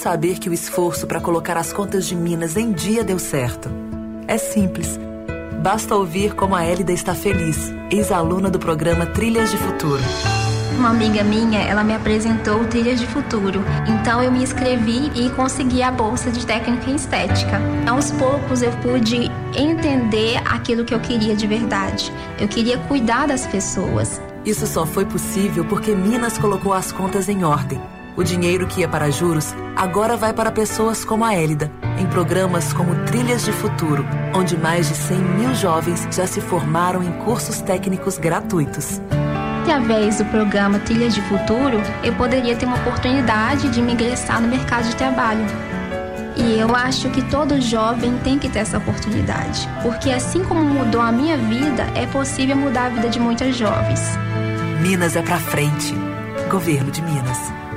saber que o esforço para colocar as contas de Minas em dia deu certo. É simples. Basta ouvir como a Hélida está feliz, ex-aluna do programa Trilhas de Futuro. Uma amiga minha, ela me apresentou Trilhas de Futuro. Então eu me inscrevi e consegui a bolsa de técnica em estética. Aos poucos eu pude entender aquilo que eu queria de verdade. Eu queria cuidar das pessoas. Isso só foi possível porque Minas colocou as contas em ordem. O dinheiro que ia para juros agora vai para pessoas como a Hélida, em programas como Trilhas de Futuro, onde mais de 100 mil jovens já se formaram em cursos técnicos gratuitos. Através do programa Trilhas de Futuro, eu poderia ter uma oportunidade de me ingressar no mercado de trabalho. E eu acho que todo jovem tem que ter essa oportunidade, porque assim como mudou a minha vida, é possível mudar a vida de muitas jovens. Minas é pra frente. Governo de Minas.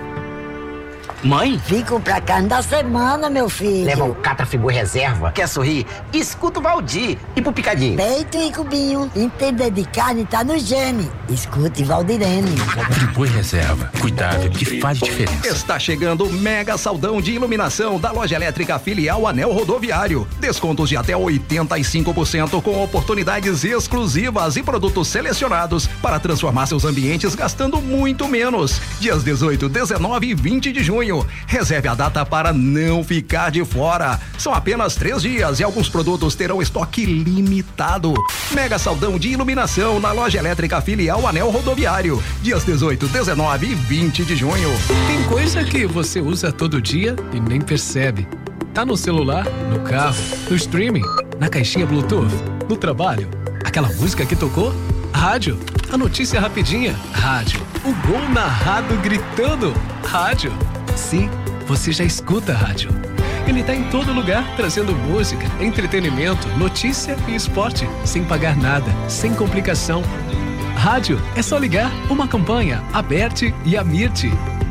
Mãe? Fico pra carne da semana, meu filho. Leva o Catrafigur Reserva. Quer sorrir? Escuta o Valdir. E pro Picadinho? Peito e cubinho. Entender de carne tá no gene. Escute Valdirene. Friboi Reserva. Cuidado que faz diferença. Está chegando o mega saldão de iluminação da loja elétrica filial Anel Rodoviário. Descontos de até 85% com oportunidades exclusivas e produtos selecionados para transformar seus ambientes gastando muito menos. Dias 18, 19 e 20 de junho. Reserve a data para não ficar de fora. São apenas 3 dias e alguns produtos terão estoque limitado. Mega saldão de iluminação na loja elétrica filial Anel Rodoviário. Dias 18, 19 e 20 de junho. Tem coisa que você usa todo dia e nem percebe. Tá no celular, no carro, no streaming, na caixinha Bluetooth, no trabalho. Aquela música que tocou? Rádio. A notícia rapidinha? Rádio. O gol narrado gritando? Rádio. Sim, você já escuta a rádio. Ele tá em todo lugar, trazendo música, entretenimento, notícia e esporte, sem pagar nada, sem complicação. Rádio, é só ligar. Uma campanha, Aberte e Amirte.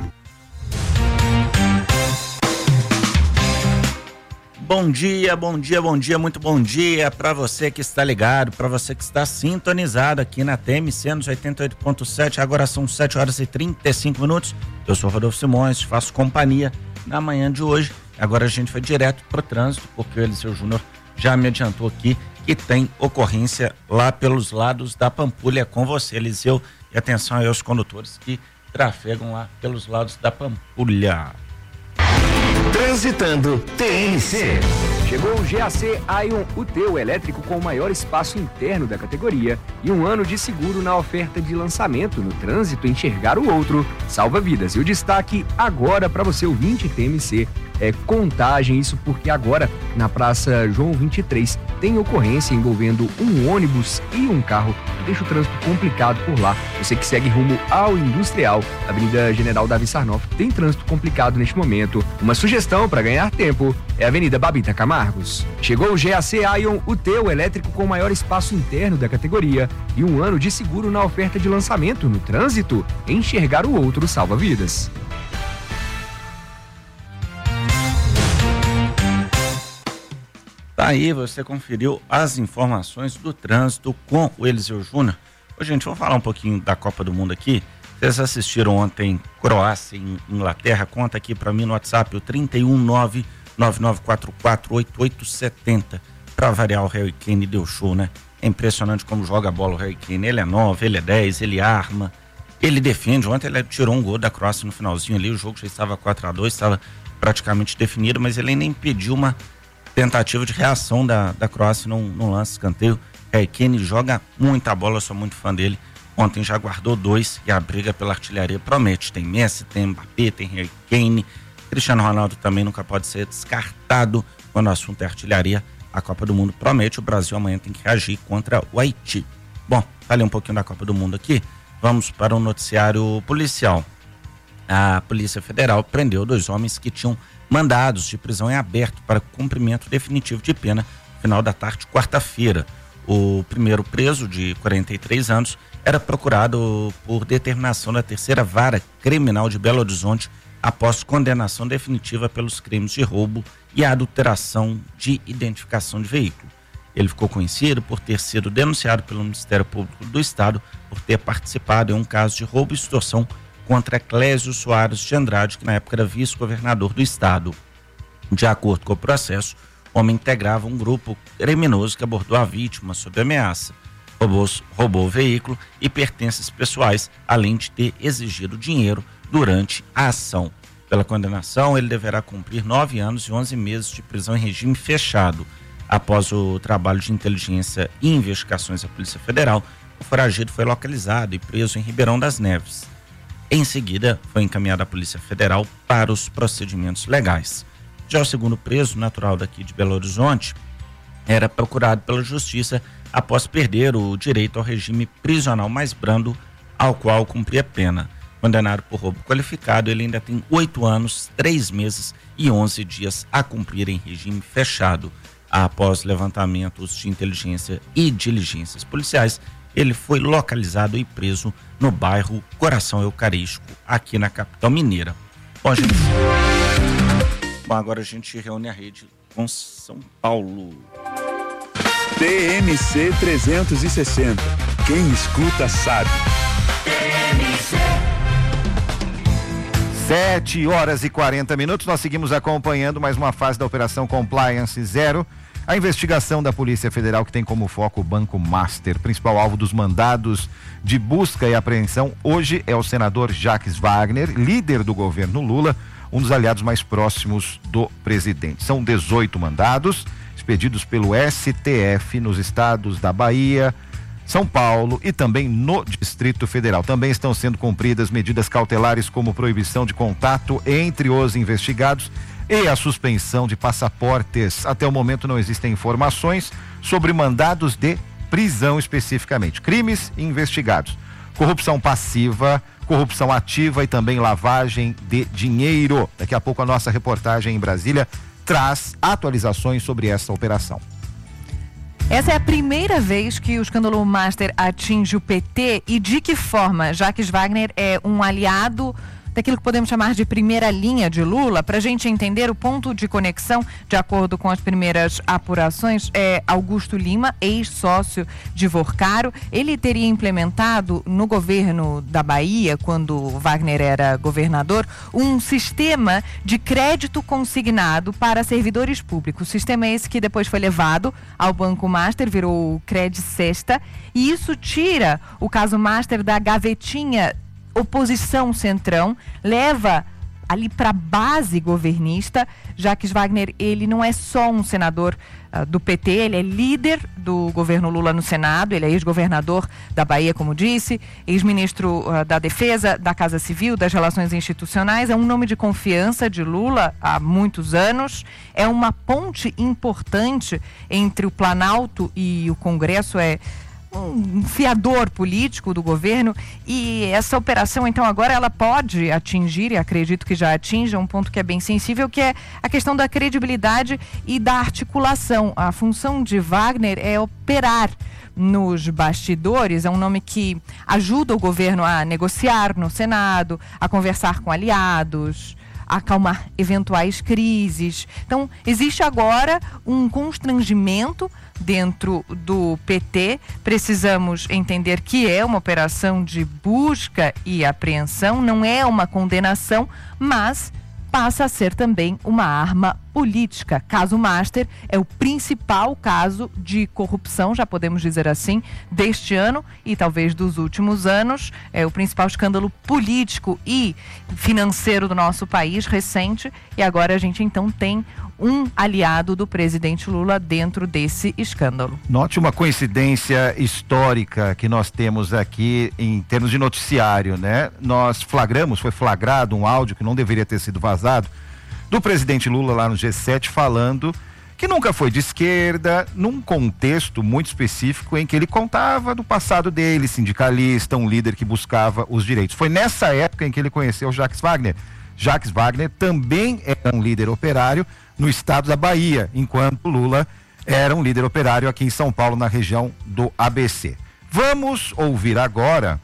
Bom dia, bom dia, bom dia, muito bom dia para você que está ligado, para você que está sintonizado aqui na TMC nos 88.7, agora são 7 horas e 35 minutos. Eu sou Rodolfo Simões, faço companhia na manhã de hoje. Agora a gente vai direto pro trânsito, porque o Eliseu Júnior já me adiantou aqui que tem ocorrência lá pelos lados da Pampulha com você, Eliseu. E atenção aí aos condutores que trafegam lá pelos lados da Pampulha. Transitando TMC. Chegou o GAC Ion, o teu elétrico com o maior espaço interno da categoria e 1 ano de seguro na oferta de lançamento. No trânsito, enxergar o outro salva vidas. E o destaque agora para você, ouvinte TMC, é Contagem. Isso porque agora na Praça João 23 tem ocorrência envolvendo um ônibus e um carro que deixa o trânsito complicado por lá. Você que segue rumo ao Industrial, Avenida General Davi Sarnoff, tem trânsito complicado neste momento. Uma sugestão para ganhar tempo é a Avenida Babita Camargos. Chegou o GAC Ion, o teu elétrico com o maior espaço interno da categoria e 1 ano de seguro na oferta de lançamento. No trânsito, enxergar o outro salva vidas. Tá aí, você conferiu as informações do trânsito com o Eliseu Júnior. Ô, gente, vamos falar um pouquinho da Copa do Mundo aqui. Vocês assistiram ontem Croácia e Inglaterra? Conta aqui pra mim no WhatsApp, o 319-9944-8870. Pra variar, o Harry Kane deu show, né? É impressionante como joga a bola o Harry Kane. Ele é 9, ele é 10, ele arma, ele defende. Ontem ele tirou um gol da Croácia no finalzinho ali, o jogo já estava 4-2, estava praticamente definido, mas ele ainda impediu uma tentativa de reação da Croácia num lance escanteio. Harry Kane joga muita bola, eu sou muito fã dele. Ontem já guardou 2 e a briga pela artilharia promete. Tem Messi, tem Mbappé, tem Harry Kane. Cristiano Ronaldo também nunca pode ser descartado quando o assunto é artilharia. A Copa do Mundo promete, o Brasil amanhã tem que reagir contra o Haiti. Bom, falei um pouquinho da Copa do Mundo aqui, vamos para o noticiário policial. A Polícia Federal prendeu 2 homens que tinham mandados de prisão em aberto para cumprimento definitivo de pena no final da tarde, quarta-feira. O primeiro preso, de 43 anos, era procurado por determinação da 3ª Vara Criminal de Belo Horizonte após condenação definitiva pelos crimes de roubo e adulteração de identificação de veículo. Ele ficou conhecido por ter sido denunciado pelo Ministério Público do Estado por ter participado em um caso de roubo e extorsão contra Clésio Soares de Andrade, que na época era vice-governador do estado. De acordo com o processo, o homem integrava um grupo criminoso que abordou a vítima sob ameaça, roubou o veículo e pertences pessoais, além de ter exigido dinheiro durante a ação. Pela condenação, ele deverá cumprir 9 anos e 11 meses de prisão em regime fechado. Após o trabalho de inteligência e investigações da Polícia Federal, o foragido foi localizado e preso em Ribeirão das Neves. Em seguida, foi encaminhado à Polícia Federal para os procedimentos legais. Já o segundo preso, natural daqui de Belo Horizonte, era procurado pela Justiça após perder o direito ao regime prisional mais brando, ao qual cumpria pena. Condenado por roubo qualificado, ele ainda tem 8 anos, 3 meses e 11 dias a cumprir em regime fechado. Após levantamentos de inteligência e diligências policiais, ele foi localizado e preso no bairro Coração Eucarístico, aqui na capital mineira. Bom, agora a gente reúne a rede com São Paulo. TMC 360. Quem escuta sabe. TMC. 7h40. Nós seguimos acompanhando mais uma fase da Operação Compliance Zero. A investigação da Polícia Federal, que tem como foco o Banco Master, principal alvo dos mandados de busca e apreensão, hoje é o senador Jacques Wagner, líder do governo Lula, um dos aliados mais próximos do presidente. São 18 mandados expedidos pelo STF nos estados da Bahia, São Paulo e também no Distrito Federal. Também estão sendo cumpridas medidas cautelares como proibição de contato entre os investigados e a suspensão de passaportes. Até o momento não existem informações sobre mandados de prisão especificamente. Crimes investigados: corrupção passiva, corrupção ativa e também lavagem de dinheiro. Daqui a pouco a nossa reportagem em Brasília traz atualizações sobre essa operação. Essa é a primeira vez que o escândalo Master atinge o PT, e de que forma? Jacques Wagner é um aliado daquilo que podemos chamar de primeira linha de Lula. Para a gente entender o ponto de conexão, de acordo com as primeiras apurações, é Augusto Lima, ex-sócio de Vorcaro. Ele teria implementado no governo da Bahia, quando Wagner era governador, um sistema de crédito consignado para servidores públicos. O sistema esse que depois foi levado ao Banco Master, virou o Credicesta, e isso tira o caso Master da gavetinha oposição centrão, leva ali para a base governista. Jacques Wagner, ele não é só um senador do PT, ele é líder do governo Lula no Senado, ele é ex-governador da Bahia, como disse, ex-ministro da Defesa, da Casa Civil, das Relações Institucionais, é um nome de confiança de Lula há muitos anos, é uma ponte importante entre o Planalto e o Congresso, é um fiador político do governo, e essa operação, então, agora ela pode atingir, e acredito que já atinja, um ponto que é bem sensível, que é a questão da credibilidade e da articulação. A função de Wagner é operar nos bastidores, é um nome que ajuda o governo a negociar no Senado, a conversar com aliados, a acalmar eventuais crises. Então, existe agora um constrangimento dentro do PT. Precisamos entender que é uma operação de busca e apreensão, não é uma condenação, mas passa a ser também uma arma política. Caso Master é o principal caso de corrupção, já podemos dizer assim, deste ano e talvez dos últimos anos. É o principal escândalo político e financeiro do nosso país recente, e agora a gente então tem um aliado do presidente Lula dentro desse escândalo. Note uma coincidência histórica que nós temos aqui em termos de noticiário, né? Foi flagrado um áudio que não deveria ter sido vazado, do presidente Lula lá no G7, falando que nunca foi de esquerda, num contexto muito específico em que ele contava do passado dele, sindicalista, um líder que buscava os direitos. Foi nessa época em que ele conheceu Jacques Wagner. Jacques Wagner também era um líder operário no estado da Bahia, enquanto Lula era um líder operário aqui em São Paulo, na região do ABC. Vamos ouvir agora,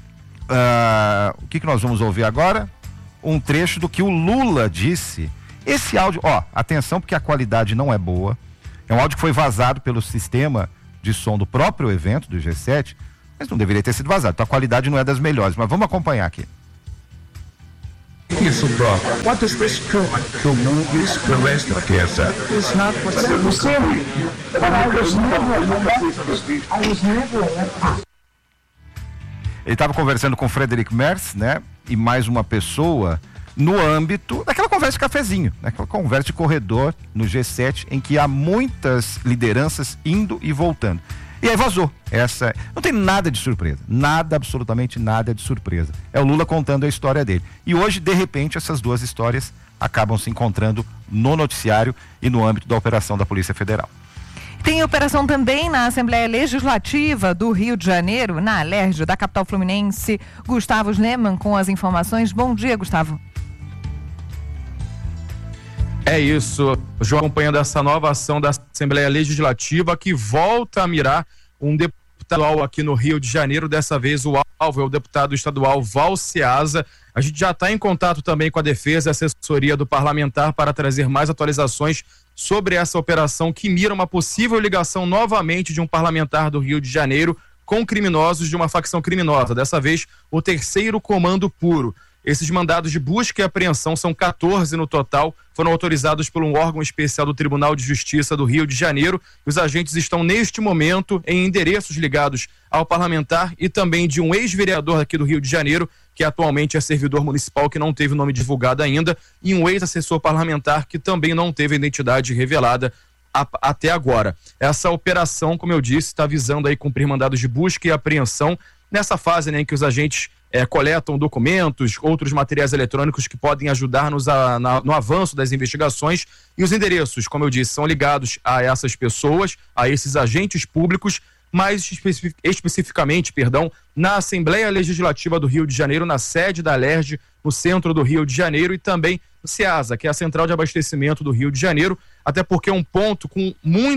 o que nós vamos ouvir agora? Um trecho do que o Lula disse. Esse áudio, atenção, porque a qualidade não é boa, é um áudio que foi vazado pelo sistema de som do próprio evento do G7, mas não deveria ter sido vazado, então a qualidade não é das melhores, mas vamos acompanhar aqui. Isso, bro. What is this trying to move is the rest of the answer. It's not what I was saying. But I was never. Ele estava conversando com o Frederic Merz, né? E mais uma pessoa no âmbito daquela conversa de cafezinho, né? Aquela conversa de corredor no G7, em que há muitas lideranças indo e voltando. E aí vazou. Essa não tem nada de surpresa. Nada, absolutamente nada de surpresa. É o Lula contando a história dele. E hoje, de repente, essas duas histórias acabam se encontrando no noticiário e no âmbito da operação da Polícia Federal. Tem operação também na Assembleia Legislativa do Rio de Janeiro, na Alerj, da capital fluminense. Gustavo Schneemann com as informações. Bom dia, Gustavo. É isso, João, acompanhando essa nova ação da Assembleia Legislativa que volta a mirar um deputado aqui no Rio de Janeiro. Dessa vez o alvo é o deputado estadual Valceasa. A gente já está em contato também com a defesa e assessoria do parlamentar para trazer mais atualizações sobre essa operação que mira uma possível ligação novamente de um parlamentar do Rio de Janeiro com criminosos de uma facção criminosa, dessa vez o Terceiro Comando Puro. Esses mandados de busca e apreensão, são 14 no total, foram autorizados por um órgão especial do Tribunal de Justiça do Rio de Janeiro. Os agentes estão neste momento em endereços ligados ao parlamentar e também de um ex-vereador aqui do Rio de Janeiro, que atualmente é servidor municipal, que não teve o nome divulgado ainda, e um ex-assessor parlamentar que também não teve a identidade revelada até agora. Essa operação, como eu disse, está visando aí cumprir mandados de busca e apreensão nessa fase, né, em que os agentes coletam documentos, outros materiais eletrônicos que podem ajudar-nos no avanço das investigações, e os endereços, como eu disse, são ligados a essas pessoas, a esses agentes públicos, mais especificamente, na Assembleia Legislativa do Rio de Janeiro, na sede da Alerj, no centro do Rio de Janeiro, e também no CEASA, que é a Central de Abastecimento do Rio de Janeiro, até porque é um ponto com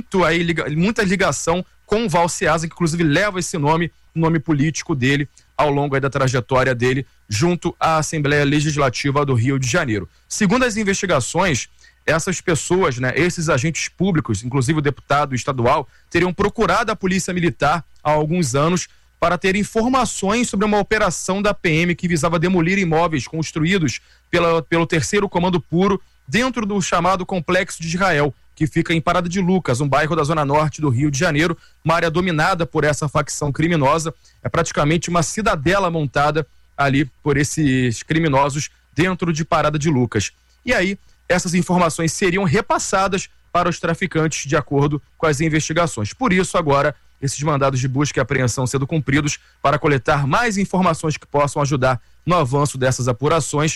muita ligação com o Valceasa, que inclusive leva esse nome político dele ao longo aí da trajetória dele junto à Assembleia Legislativa do Rio de Janeiro. Segundo as investigações, essas pessoas, né, esses agentes públicos, inclusive o deputado estadual, teriam procurado a Polícia Militar há alguns anos para ter informações sobre uma operação da PM que visava demolir imóveis construídos pelo Terceiro Comando Puro dentro do chamado Complexo de Israel, que fica em Parada de Lucas, um bairro da zona norte do Rio de Janeiro, uma área dominada por essa facção criminosa. É praticamente uma cidadela montada ali por esses criminosos dentro de Parada de Lucas. E aí, essas informações seriam repassadas para os traficantes de acordo com as investigações. Por isso, agora, esses mandados de busca e apreensão sendo cumpridos para coletar mais informações que possam ajudar no avanço dessas apurações.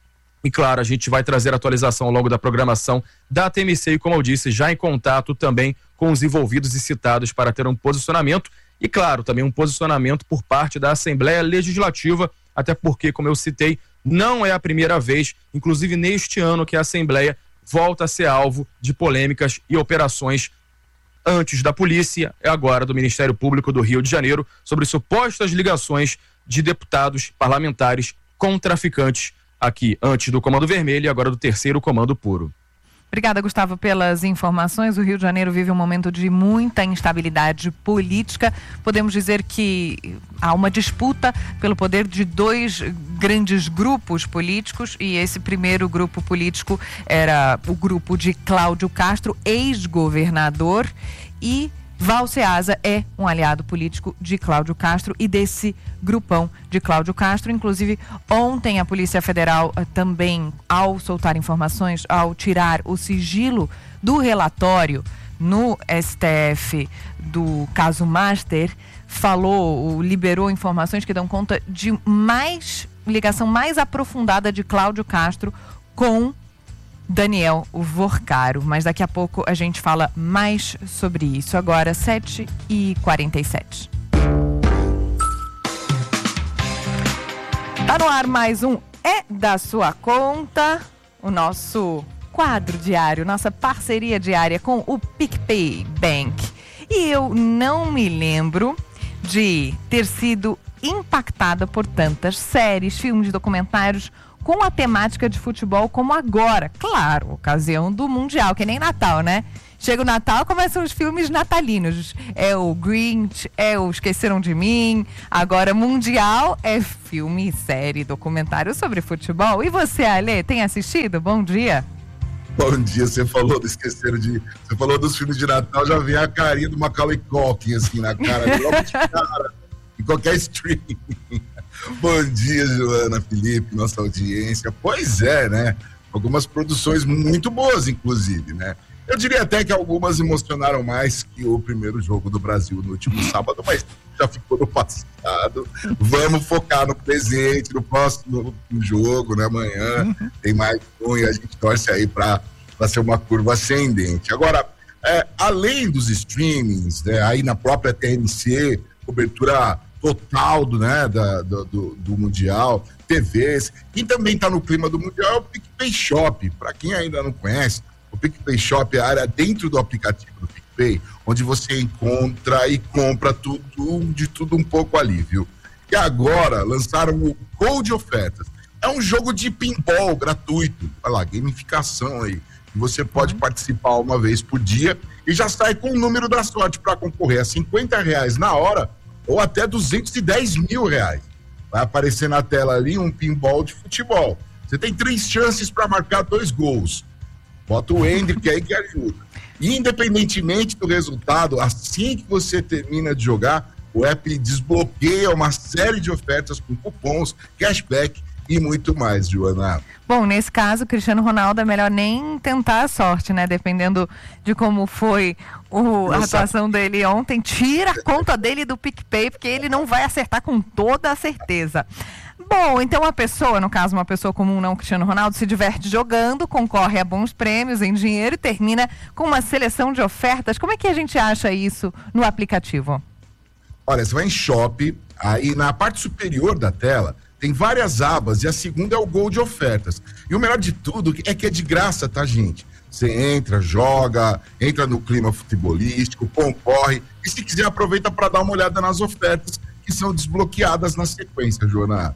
E claro, a gente vai trazer atualização ao longo da programação da TMC e, como eu disse, já em contato também com os envolvidos e citados para ter um posicionamento e, claro, também um posicionamento por parte da Assembleia Legislativa, até porque, como eu citei, não é a primeira vez, inclusive neste ano, que a Assembleia volta a ser alvo de polêmicas e operações antes da polícia e agora do Ministério Público do Rio de Janeiro sobre supostas ligações de deputados parlamentares com traficantes aqui, antes do Comando Vermelho e agora do Terceiro Comando Puro. Obrigada, Gustavo, pelas informações. O Rio de Janeiro vive um momento de muita instabilidade política. Podemos dizer que há uma disputa pelo poder de dois grandes grupos políticos, e esse primeiro grupo político era o grupo de Cláudio Castro, ex-governador, e Valceasa é um aliado político de Cláudio Castro e desse grupão de Cláudio Castro. Inclusive, ontem a Polícia Federal também, ao soltar informações, ao tirar o sigilo do relatório no STF do caso Master, liberou informações que dão conta de ligação mais aprofundada de Cláudio Castro com Daniel Vorcaro, mas daqui a pouco a gente fala mais sobre isso. Agora, 7h47. Tá no ar mais um É da Sua Conta, o nosso quadro diário, nossa parceria diária com o PicPay Bank. E eu não me lembro de ter sido impactada por tantas séries, filmes, documentários com a temática de futebol como agora. Claro, ocasião do Mundial, que nem Natal, né? Chega o Natal, começam os filmes natalinos. É o Grinch, é o Esqueceram de Mim. Agora, Mundial é filme, série, documentário sobre futebol. E você, Ale, tem assistido? Bom dia. Bom dia, você falou do Você falou dos filmes de Natal, já vem a carinha do Macaulay Culkin, assim, na cara. Logo de cara, em qualquer streaming. Bom dia, Joana, Felipe, nossa audiência. Pois é, né? Algumas produções muito boas, inclusive, né? Eu diria até que algumas emocionaram mais que o primeiro jogo do Brasil no último sábado, mas já ficou no passado. Vamos focar no presente, no próximo jogo, né? Amanhã tem mais um e a gente torce aí para ser uma curva ascendente. Agora, além dos streamings, né, aí na própria TNC, cobertura total do Mundial, TVs, quem também está no clima do Mundial é o PicPay Shop. Para quem ainda não conhece, o PicPay Shop é a área dentro do aplicativo do PicPay, onde você encontra e compra de tudo um pouco ali, viu? E agora lançaram o Gol de Ofertas. É um jogo de pinball gratuito. Olha lá, gamificação aí. Você pode participar uma vez por dia e já sai com o número da sorte para concorrer a R$50 na hora ou até R$210.000. Vai aparecer na tela ali um pinball de futebol. Você tem 3 chances para marcar 2 gols. Bota o Hendrick aí que ajuda. E independentemente do resultado, assim que você termina de jogar, o app desbloqueia uma série de ofertas com cupons, cashback e muito mais, Joana. Bom, nesse caso, o Cristiano Ronaldo é melhor nem tentar a sorte, né? Dependendo de como foi a atuação dele ontem, tira a conta dele do PicPay, porque ele não vai acertar com toda a certeza. Bom, então a pessoa, no caso uma pessoa comum, não Cristiano Ronaldo, se diverte jogando, concorre a bons prêmios em dinheiro e termina com uma seleção de ofertas. Como é que a gente acha isso no aplicativo? Olha, você vai em Shop, aí na parte superior da tela tem várias abas e a segunda é o Gol de Ofertas. E o melhor de tudo é que é de graça, tá, gente? Você entra, joga, entra no clima futebolístico, concorre e se quiser aproveita para dar uma olhada nas ofertas que são desbloqueadas na sequência, Joana.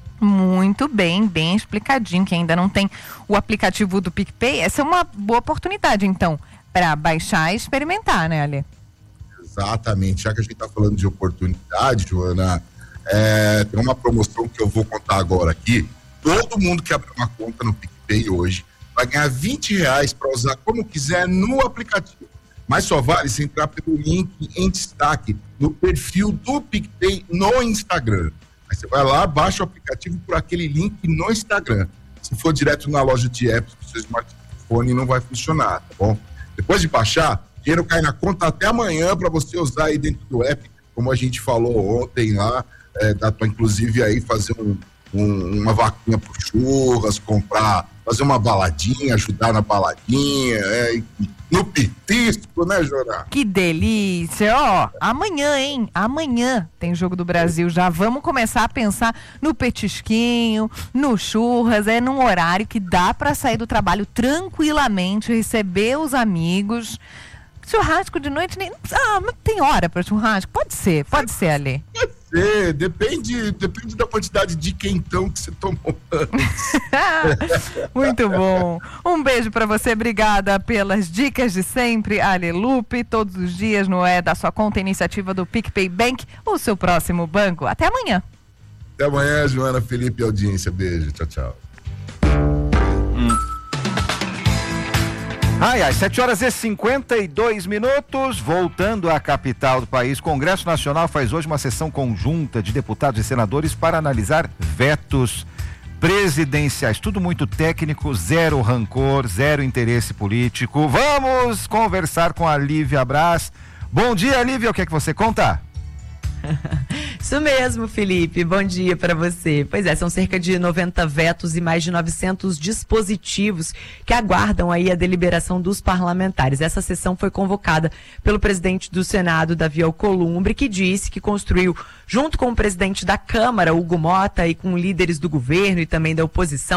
Muito bem, bem explicadinho. Quem ainda não tem o aplicativo do PicPay, essa é uma boa oportunidade, então, para baixar e experimentar, né, Ale? Exatamente. Já que a gente está falando de oportunidade, Joana, tem uma promoção que eu vou contar agora aqui. Todo mundo que abrir uma conta no PicPay hoje vai ganhar R$20 para usar como quiser no aplicativo. Mas só vale se entrar pelo link em destaque no perfil do PicPay no Instagram. Aí você vai lá, baixa o aplicativo por aquele link no Instagram. Se for direto na loja de apps do seu smartphone, não vai funcionar, tá bom? Depois de baixar, dinheiro cai na conta até amanhã para você usar aí dentro do app, como a gente falou ontem lá, dá para inclusive aí fazer uma vaquinha pro churras, fazer uma baladinha, ajudar na baladinha, no pitisco, né, Jorá? Que delícia! Ó, amanhã, hein? Amanhã tem Jogo do Brasil. Já vamos começar a pensar no petisquinho, no churras, num horário que dá para sair do trabalho tranquilamente, receber os amigos. Churrasco de noite, mas tem hora para churrasco? Pode ser, Ale. Depende da quantidade de quentão que você tomou antes. Muito bom. Um beijo para você, obrigada pelas dicas de sempre, Ale Lupe, todos os dias no da sua conta, iniciativa do PicPay Bank, o seu próximo banco. Até amanhã. Até amanhã, Joana, Felipe e audiência. Beijo, tchau, tchau. 7h52, voltando à capital do país. Congresso Nacional faz hoje uma sessão conjunta de deputados e senadores para analisar vetos presidenciais. Tudo muito técnico, zero rancor, zero interesse político. Vamos conversar com a Lívia Braz. Bom dia, Lívia, o que é que você conta? Isso mesmo, Felipe. Bom dia para você. Pois é, são cerca de 90 vetos e mais de 900 dispositivos que aguardam aí a deliberação dos parlamentares. Essa sessão foi convocada pelo presidente do Senado, Davi Alcolumbre, que disse que construiu, junto com o presidente da Câmara, Hugo Mota, e com líderes do governo e também da oposição,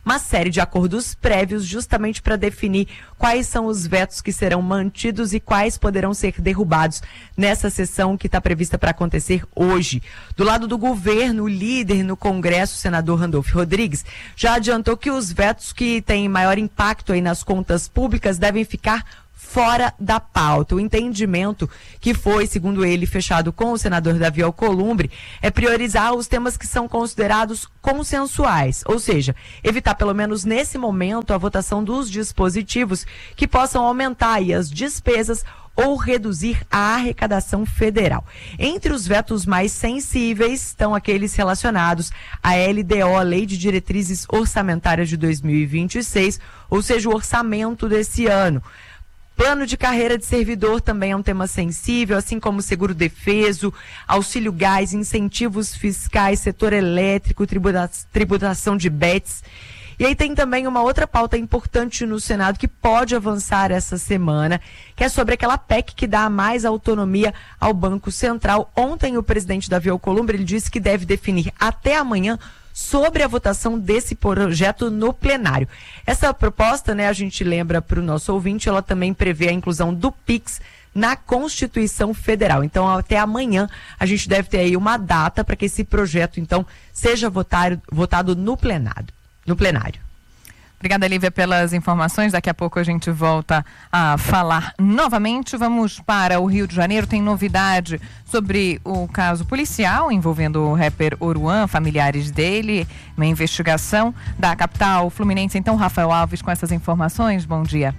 uma série de acordos prévios justamente para definir quais são os vetos que serão mantidos e quais poderão ser derrubados nessa sessão que está prevista para acontecer hoje. Do lado do governo, o líder no Congresso, o senador Randolph Rodrigues, já adiantou que os vetos que têm maior impacto aí nas contas públicas devem ficar fora da pauta. O entendimento que foi, segundo ele, fechado com o senador Davi Alcolumbre, é priorizar os temas que são considerados consensuais, ou seja, evitar pelo menos nesse momento a votação dos dispositivos que possam aumentar aí as despesas ou reduzir a arrecadação federal. Entre os vetos mais sensíveis estão aqueles relacionados à LDO, a Lei de Diretrizes Orçamentárias de 2026, ou seja, o orçamento desse ano. Plano de carreira de servidor também é um tema sensível, assim como seguro-defeso, auxílio gás, incentivos fiscais, setor elétrico, tributação de bets. E aí tem também uma outra pauta importante no Senado que pode avançar essa semana, que é sobre aquela PEC que dá mais autonomia ao Banco Central. Ontem o presidente Davi Alcolumbre, ele disse que deve definir até amanhã sobre a votação desse projeto no plenário. Essa proposta, né, a gente lembra para o nosso ouvinte, ela também prevê a inclusão do PIX na Constituição Federal. Então, até amanhã, a gente deve ter aí uma data para que esse projeto, então, seja votado no plenário. Obrigada, Lívia, pelas informações. Daqui a pouco a gente volta a falar novamente. Vamos para o Rio de Janeiro. Tem novidade sobre o caso policial envolvendo o rapper Oruan, familiares dele, uma investigação da capital fluminense. Então, Rafael Alves, com essas informações, bom dia.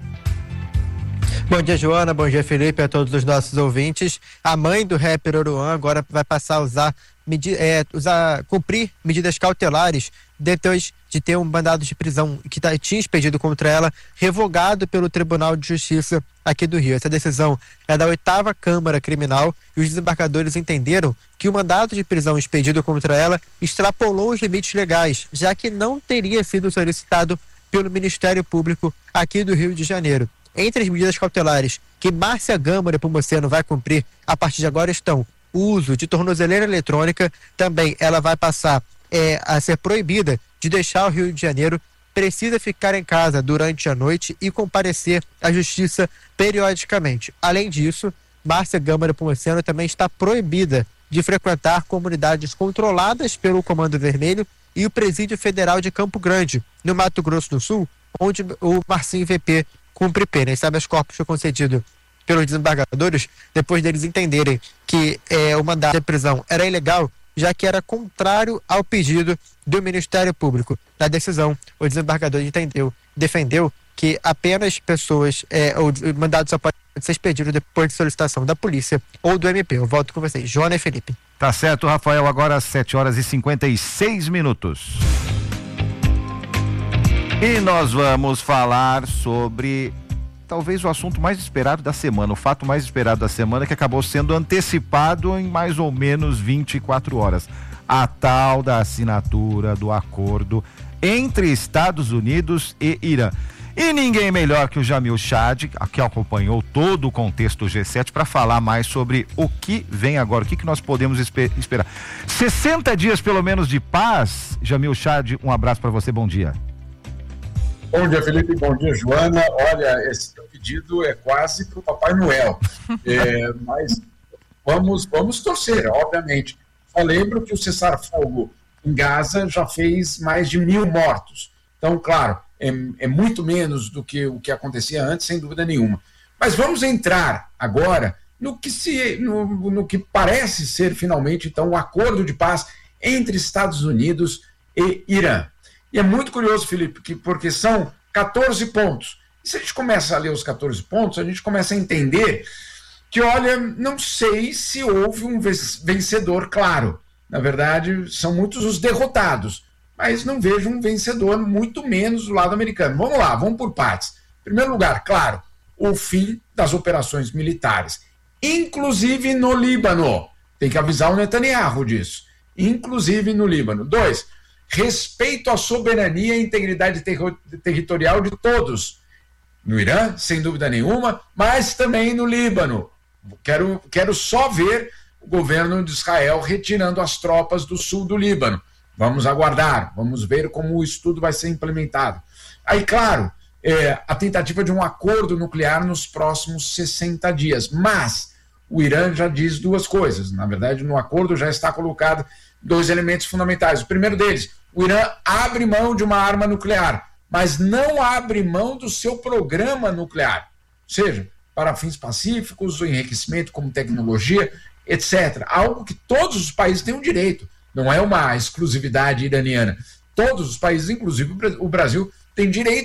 Bom dia, Joana. Bom dia, Felipe, a todos os nossos ouvintes. A mãe do rapper Oruan agora vai passar a cumprir medidas cautelares depois de ter um mandado de prisão que tinha expedido contra ela, revogado pelo Tribunal de Justiça aqui do Rio. Essa decisão é da 8ª Câmara Criminal e os desembargadores entenderam que o mandado de prisão expedido contra ela extrapolou os limites legais, já que não teria sido solicitado pelo Ministério Público aqui do Rio de Janeiro. Entre as medidas cautelares que Márcia Gâmara Pomoceno vai cumprir a partir de agora estão o uso de tornozeleira eletrônica. Também ela vai passar a ser proibida de deixar o Rio de Janeiro, precisa ficar em casa durante a noite e comparecer à justiça periodicamente. Além disso, Márcia Gâmara Pomoceno também está proibida de frequentar comunidades controladas pelo Comando Vermelho e o Presídio Federal de Campo Grande, no Mato Grosso do Sul, onde o Marcinho VP cumpre pena. Esse habeas corpus foi concedido pelos desembargadores depois deles entenderem que o mandado de prisão era ilegal, já que era contrário ao pedido do Ministério Público. Na decisão, o desembargador defendeu que apenas pessoas, o mandado só pode ser expedido depois de solicitação da polícia ou do MP. Eu volto com vocês, Joana e Felipe. Tá certo, Rafael, agora às 7h56. E nós vamos falar sobre talvez o assunto mais esperado da semana, o fato mais esperado da semana, que acabou sendo antecipado em mais ou menos 24 horas. A tal da assinatura do acordo entre Estados Unidos e Irã. E ninguém melhor que o Jamil Chad, que acompanhou todo o contexto G7, para falar mais sobre o que vem agora, o que nós podemos esperar. 60 dias pelo menos de paz. Jamil Chad, um abraço para você, bom dia. Bom dia, Felipe, bom dia, Joana. Olha, esse teu pedido é quase para o Papai Noel, mas vamos torcer, obviamente. Só lembro que o cessar-fogo em Gaza já fez mais de 1.000 mortos. Então, claro, é muito menos do que o que acontecia antes, sem dúvida nenhuma. Mas vamos entrar agora no que parece ser finalmente, então, um acordo de paz entre Estados Unidos e Irã. E é muito curioso, Felipe, porque são 14 pontos. E se a gente começa a ler os 14 pontos, a gente começa a entender que, olha, não sei se houve um vencedor claro. Na verdade, são muitos os derrotados, mas não vejo um vencedor, muito menos do lado americano. Vamos lá, vamos por partes. Em primeiro lugar, claro, o fim das operações militares, inclusive no Líbano. Tem que avisar o Netanyahu disso. Inclusive no Líbano. 2, respeito à soberania e integridade territorial de todos. No Irã, sem dúvida nenhuma, mas também no Líbano. Quero só ver o governo de Israel retirando as tropas do sul do Líbano. Vamos aguardar, vamos ver como o estudo vai ser implementado. Aí, claro, a tentativa de um acordo nuclear nos próximos 60 dias. Mas o Irã já diz duas coisas. Na verdade, no acordo já está colocado 2 elementos fundamentais. O primeiro deles, o Irã abre mão de uma arma nuclear, mas não abre mão do seu programa nuclear. Ou seja, para fins pacíficos, o enriquecimento como tecnologia, etc. Algo que todos os países têm o direito. Não é uma exclusividade iraniana. Todos os países, inclusive o Brasil, têm direito